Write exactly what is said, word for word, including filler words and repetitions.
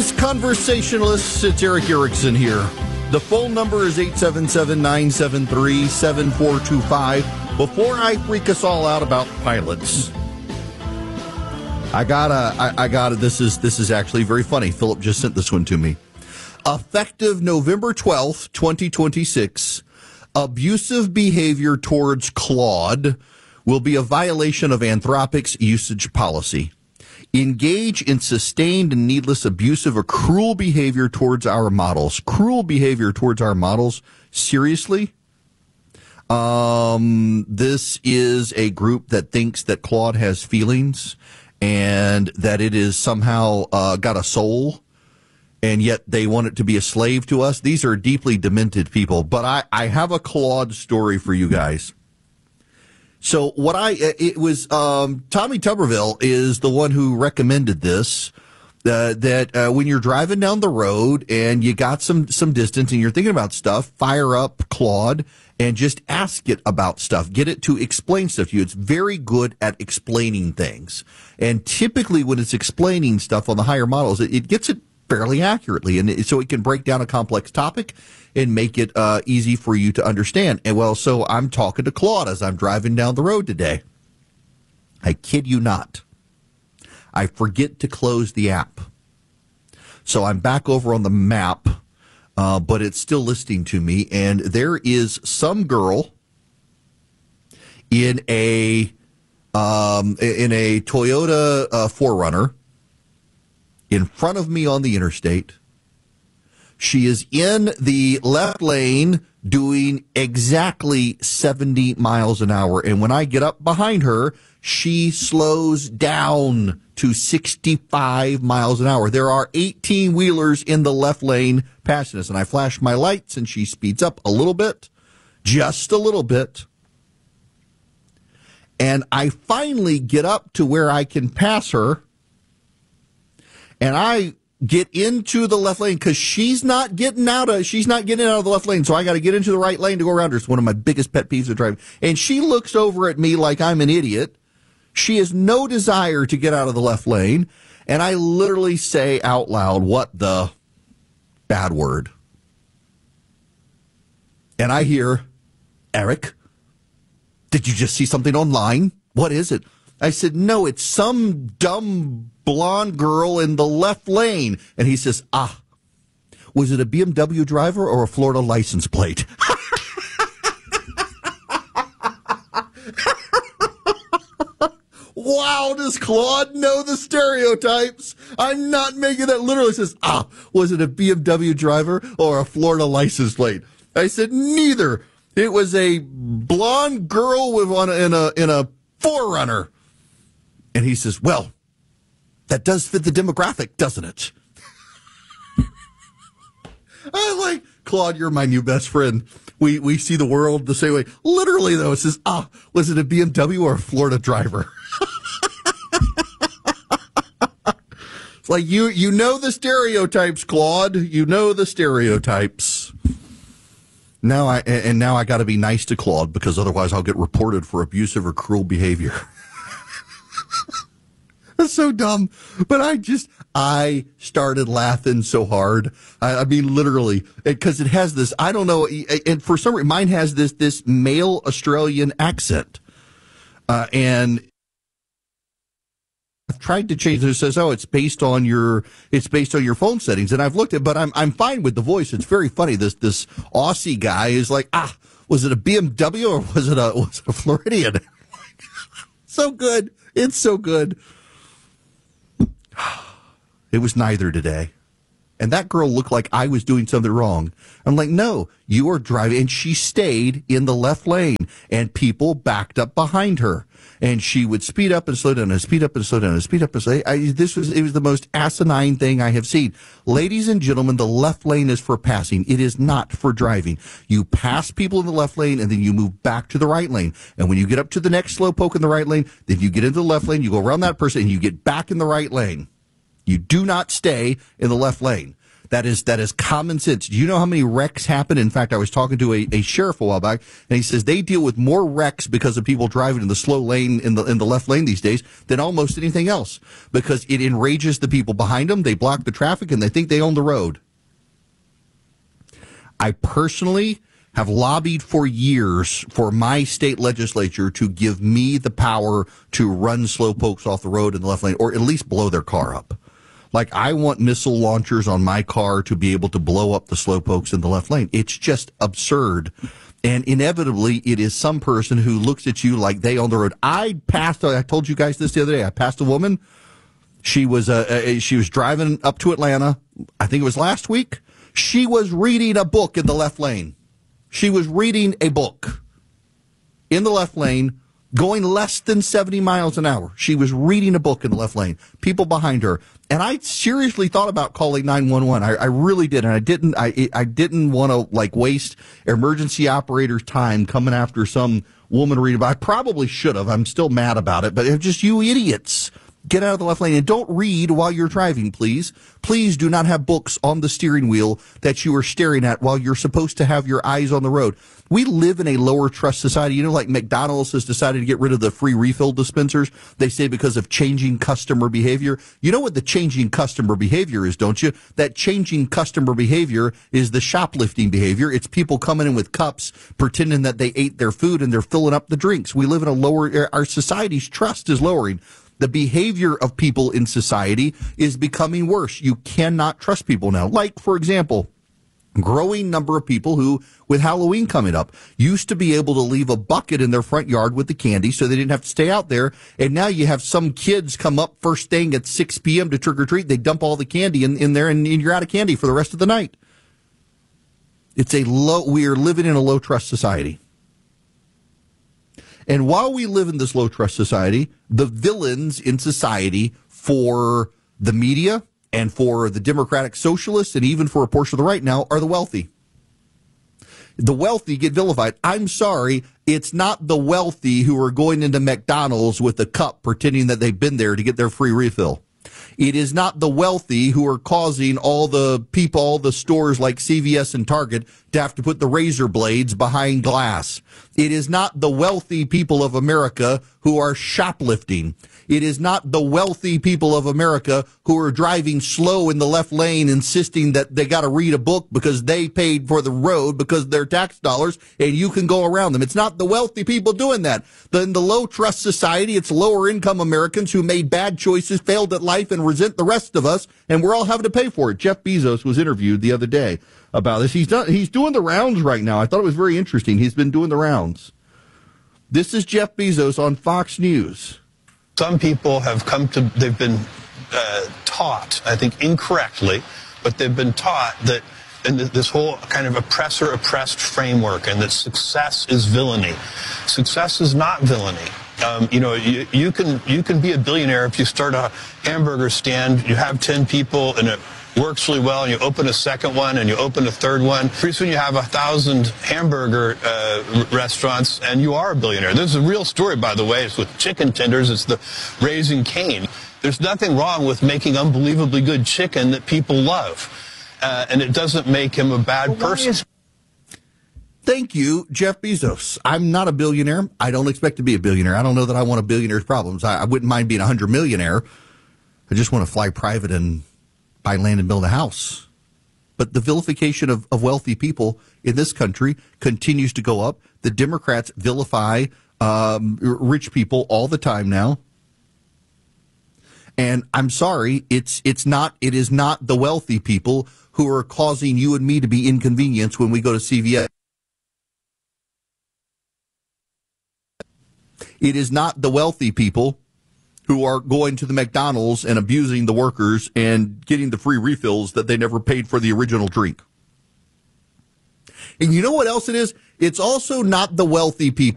Greetings, conversationalists. It's Eric Erickson here. The phone number is eight seven seven, nine seven three, seven four two five. Before I freak us all out about pilots, I gotta, I, I gotta, this is, this is actually very funny. Philip just sent this one to me. Effective November twelfth, twenty twenty-six, abusive behavior towards Claude will be a violation of Anthropic's usage policy. Engage in sustained and needless abusive or cruel behavior towards our models. Cruel behavior towards our models? Seriously? Um, this is a group that thinks that Claude has feelings and that it is somehow uh, got a soul, and yet they want it to be a slave to us. These are deeply demented people. But I, I have a Claude story for you guys. So what I, it was, um, Tommy Tuberville is the one who recommended this, uh, that, uh, when you're driving down the road and you got some, some distance and you're thinking about stuff, fire up Claude and just ask it about stuff. Get it to explain stuff to you. It's very good at explaining things. And typically when it's explaining stuff on the higher models, it, it gets it fairly accurately. And it, so it can break down a complex topic and make it uh, easy for you to understand. And well, so I'm talking to Claude as I'm driving down the road today. I kid you not. I forget to close the app. So I'm back over on the map, uh, but it's still listening to me. And there is some girl in a um, in a Toyota uh, four runner in front of me on the interstate. She is in the left lane doing exactly seventy miles an hour. And when I get up behind her, she slows down to sixty-five miles an hour. There are eighteen-wheelers in the left lane passing us. And I flash my lights, and she speeds up a little bit, just a little bit. And I finally get up to where I can pass her. And I get into the left lane because she's not getting out of she's not getting out of the left lane, so I got to get into the right lane to go around her. It's one of my biggest pet peeves of driving. And she looks over at me like I'm an idiot. She has no desire to get out of the left lane, and I literally say out loud, "What the bad word?" And I hear, "Eric, did you just see something online? What is it?" I said, "No, it's some dumb blonde girl in the left lane." And he says, "Ah, was it a B M W driver or a Florida license plate?" Wow, does Claude know the stereotypes? I'm not making that. Literally says, "Ah, was it a B M W driver or a Florida license plate?" I said, "Neither. It was a blonde girl with one in a in a four runner." And he says, "Well, that does fit the demographic, doesn't it?" I'm like, "Claude, you're my new best friend. We we see the world the same way." Literally, though, it says, "Ah, was it a B M W or a Florida driver?" It's like, you you know the stereotypes, Claude. You know the stereotypes. Now I and now I got to be nice to Claude because otherwise I'll get reported for abusive or cruel behavior. That's so dumb. But I just, I started laughing so hard. I, I mean, literally, because it has this, I don't know, and for some reason, mine has this, this male Australian accent. Uh, and I've tried to change it. It says, "Oh, it's based on your, it's based on your phone settings." And I've looked at, but I'm, I'm fine with the voice. It's very funny. This, this Aussie guy is like, "Ah, was it a B M W or was it a, was it a Floridian?" So good. It's so good. It was neither today. And that girl looked like I was doing something wrong. I'm like, "No, you are driving." And she stayed in the left lane, and people backed up behind her. And she would speed up and slow down and speed up and slow down and speed up and slow down. I, this was, it was the most asinine thing I have seen. Ladies and gentlemen, the left lane is for passing. It is not for driving. You pass people in the left lane, and then you move back to the right lane. And when you get up to the next slow poke in the right lane, then you get into the left lane, you go around that person, and you get back in the right lane. You do not stay in the left lane. That is that is common sense. Do you know how many wrecks happen? In fact, I was talking to a, a sheriff a while back, and he says they deal with more wrecks because of people driving in the slow lane, in the in the left lane these days, than almost anything else, because it enrages the people behind them. They block the traffic, and they think they own the road. I personally have lobbied for years for my state legislature to give me the power to run slowpokes off the road in the left lane, or at least blow their car up. Like, I want missile launchers on my car to be able to blow up the slowpokes in the left lane. It's just absurd. And inevitably, it is some person who looks at you like they own the road. I passed, I told you guys this the other day, I passed a woman. She was, uh, uh, she was driving up to Atlanta. I think it was last week. She was reading a book in the left lane. She was reading a book in the left lane, going less than seventy miles an hour. She was reading a book in the left lane. People behind her. And I seriously thought about calling nine one one. I, I really did. And I didn't, I, I didn't want to like waste emergency operators' time coming after some woman reading. But I probably should have. I'm still mad about it. But it's just, you idiots. Get out of the left lane and don't read while you're driving, please. Please do not have books on the steering wheel that you are staring at while you're supposed to have your eyes on the road. We live in a lower trust society. You know, like McDonald's has decided to get rid of the free refill dispensers. They say because of changing customer behavior. You know what the changing customer behavior is, don't you? That changing customer behavior is the shoplifting behavior. It's people coming in with cups, pretending that they ate their food and they're filling up the drinks. We live in a lower, our society's trust is lowering. The behavior of people in society is becoming worse. You cannot trust people now. Like, for example, growing number of people who, with Halloween coming up, used to be able to leave a bucket in their front yard with the candy so they didn't have to stay out there. And now you have some kids come up first thing at six p.m. to trick or treat. They dump all the candy in, in there, and, and you're out of candy for the rest of the night. It's a low, we are living in a low trust society. And while we live in this low trust society, the villains in society for the media and for the Democratic Socialists and even for a portion of the right now are the wealthy. The wealthy get vilified. I'm sorry, it's not the wealthy who are going into McDonald's with a cup pretending that they've been there to get their free refill. It is not the wealthy who are causing all the people, all the stores like C V S and Target to have to put the razor blades behind glass. It is not the wealthy people of America who are shoplifting. It is not the wealthy people of America who are driving slow in the left lane, insisting that they got to read a book because they paid for the road because they're tax dollars and you can go around them. It's not the wealthy people doing that. The, in the low trust society, it's lower income Americans who made bad choices, failed at life, and resent the rest of us, and we're all having to pay for it. Jeff Bezos was interviewed the other day about this. He's done, he's doing the rounds right now. I thought it was very interesting. He's been doing the rounds. This is Jeff Bezos on Fox News. Some people have come to, they've been uh, taught, I think incorrectly, but they've been taught that in this whole kind of oppressor-oppressed framework, and that success is villainy. Success is not villainy. Um, you know, you, you can you can be a billionaire if you start a hamburger stand, you have ten people, and it works really well, and you open a second one, and you open a third one. Pretty soon you have a thousand hamburger uh, restaurants, and you are a billionaire. This is a real story, by the way. It's with chicken tenders. It's the Raising Cane. There's nothing wrong with making unbelievably good chicken that people love, uh, and it doesn't make him a bad well, person. Thank you, Jeff Bezos. I'm not a billionaire. I don't expect to be a billionaire. I don't know that I want a billionaire's problems. I, I wouldn't mind being a hundred millionaire. I just want to fly private and buy land and build a house. But the vilification of, of wealthy people in this country continues to go up. The Democrats vilify um, rich people all the time now. And I'm sorry, it's it's not it is not the wealthy people who are causing you and me to be inconvenienced when we go to C V S. It is not the wealthy people who are going to the McDonald's and abusing the workers and getting the free refills that they never paid for the original drink. And you know what else it is? It's also not the wealthy people